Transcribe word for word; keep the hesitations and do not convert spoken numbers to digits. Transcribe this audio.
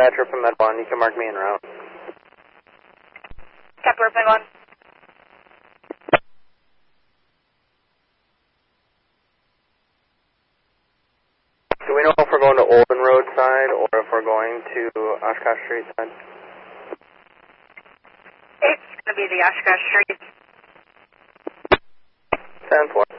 dispatcher from Med one. You can mark me en route. Captain Med one. Do we know if we're going to Olden Road side or if we're going to Oshkosh Street side? It's going to be the Oshkosh Street. ten four.